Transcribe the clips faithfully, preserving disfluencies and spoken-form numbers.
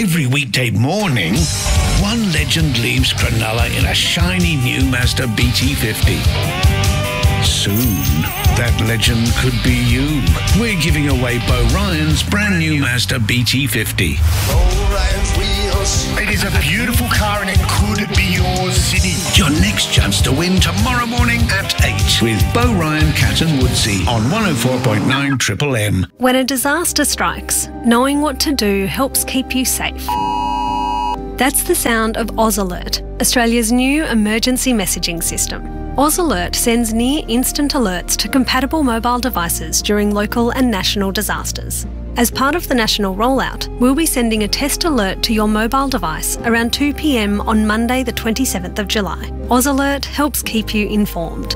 Every weekday morning, one legend leaves Cronulla in a shiny new Mazda B T fifty. Soon, that legend could be you. We're giving away Bo Ryan's brand new Mazda B T fifty. It is a beautiful car and it could be yours, Sydney. Your next chance to win tomorrow morning at eight with Bo Ryan, Cat and Woodsy on one oh four point nine Triple M. When a disaster strikes, knowing what to do helps keep you safe. That's the sound of Oz Alert, Australia's new emergency messaging system. Oz Alert sends near-instant alerts to compatible mobile devices during local and national disasters. As part of the national rollout, we'll be sending a test alert to your mobile device around two p m on Monday the twenty-seventh of July. Oz Alert helps keep you informed.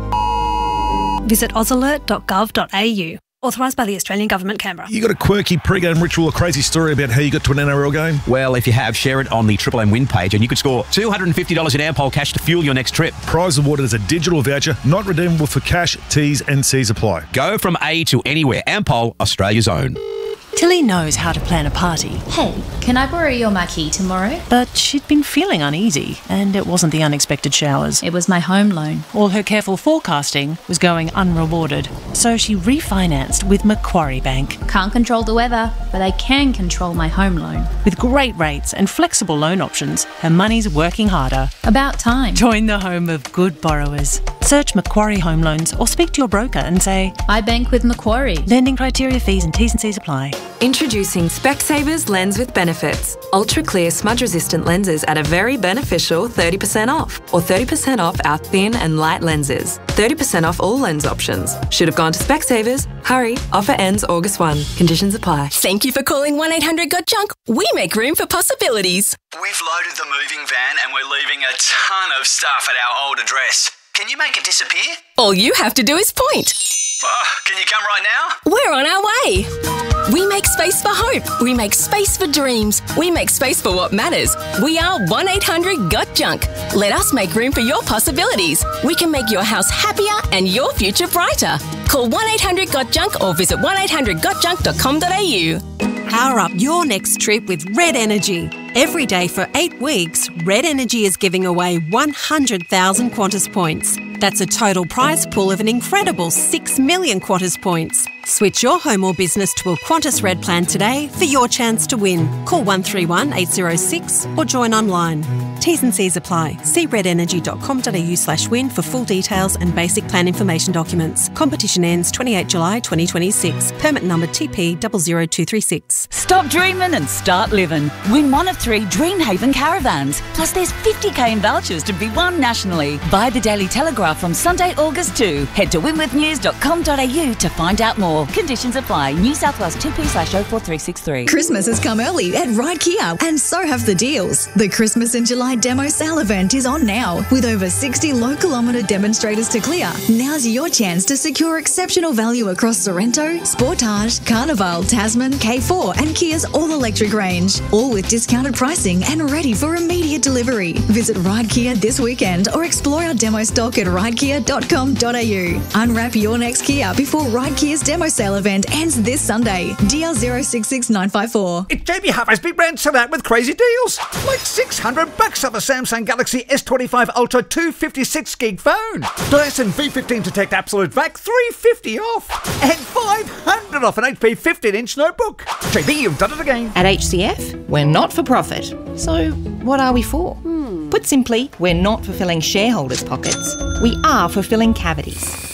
Visit oz alert dot gov dot a u. Authorised by the Australian Government, Canberra. You got a quirky pre-game ritual, a crazy story about how you got to an N R L game? Well, if you have, share it on the Triple M win page and you could score two hundred fifty dollars in Ampol cash to fuel your next trip. Prize awarded as a digital voucher, not redeemable for cash. T's and C's apply. Go from A to anywhere. Ampol, Australia's own. Tilly knows how to plan a party. Hey, can I borrow your marquee tomorrow? But she'd been feeling uneasy, and it wasn't the unexpected showers. It was my home loan. All her careful forecasting was going unrewarded, so she refinanced with Macquarie Bank. Can't control the weather, but I can control my home loan. With great rates and flexible loan options, her money's working harder. About time. Join the home of good borrowers. Search Macquarie Home Loans or speak to your broker and say, I bank with Macquarie. Lending criteria, fees and T's and C's apply. Introducing Specsavers Lens with Benefits. Ultra clear smudge resistant lenses at a very beneficial thirty percent off, or thirty percent off our thin and light lenses. thirty percent off all lens options. Should have gone to Specsavers. Hurry, offer ends August first. Conditions apply. Thank you for calling one eight hundred got junk. We make room for possibilities. We've loaded the moving van and we're leaving a ton of stuff at our old address. Can you make it disappear? All you have to do is point. Oh, can you come right now? We're on our way. We make space for hope. We make space for dreams. We make space for what matters. We are one eight hundred got junk. Let us make room for your possibilities. We can make your house happier and your future brighter. Call one eight hundred got junk or visit one eight hundred got junk dot com dot a u. Power up your next trip with Red Energy. Every day for eight weeks, Red Energy is giving away one hundred thousand Qantas points. That's a total prize pool of an incredible six million Qantas points. Switch your home or business to a Qantas Red plan today for your chance to win. Call one three one eight zero six or join online. T's and C's apply. See red energy dot com dot a u slash win for full details and basic plan information documents. Competition ends twenty-eighth of July twenty twenty-six. Permit number T P zero zero two three six. Stop dreaming and start living. Win one of three Dreamhaven caravans. Plus there's fifty k in vouchers to be won nationally. Buy the Daily Telegraph from Sunday, August second. Head to win with news dot com dot a u to find out more. Conditions apply. New South Wales two P slash oh four three six three. Christmas has come early at Ride Kia, and so have the deals. The Christmas in July Demo Sale event is on now. With over sixty low-kilometre demonstrators to clear, now's your chance to secure exceptional value across Sorrento, Sportage, Carnival, Tasman, K four and Kia's all-electric range. All with discounted pricing and ready for immediate delivery. Visit Ride Kia this weekend or explore our demo stock at ride kia dot com dot a u. Unwrap your next Kia before Ride Kia's demo sale event ends this Sunday. D L zero six six nine five four. It's Jamie Harvey's big brand sell out with crazy deals. Like six hundred bucks off a Samsung Galaxy S twenty-five Ultra two fifty-six gig phone. Dyson V fifteen Detect Absolute Vac three fifty off. And five hundred off an H P fifteen inch notebook. J B, you've done it again. At H C F, we're not for profit. So what are we for? Hmm. Put simply, we're not for filling shareholders' pockets. We are for filling cavities.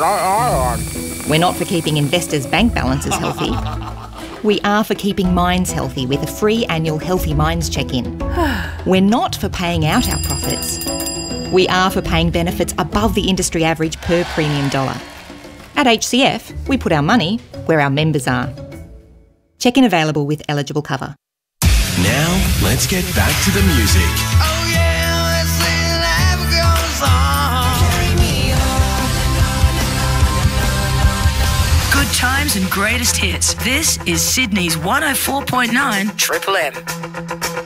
We're not for keeping investors' bank balances healthy. We are for keeping minds healthy with a free annual Healthy Minds check-in. We're not for paying out our profits. We are for paying benefits above the industry average per premium dollar. At H C F, we put our money where our members are. Check-in available with eligible cover. Now, let's get back to the music. Oh yeah, let's see life goes on. Carry me on. Good times and greatest hits. This is Sydney's one oh four point nine Triple M.